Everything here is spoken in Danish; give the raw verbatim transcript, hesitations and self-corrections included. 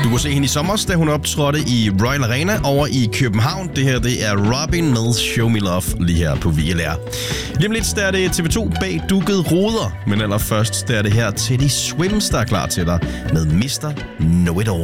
Du kunne se hende i sommer, da hun optrådte i Royal Arena over i København. Det her, det er Robin med Show Me Love lige her på V L R. Lige om lidt, der er det T V to bag dukket ruder. Men allerførst, der er det her Teddy Swims, der er klar til dig med mister Know It All.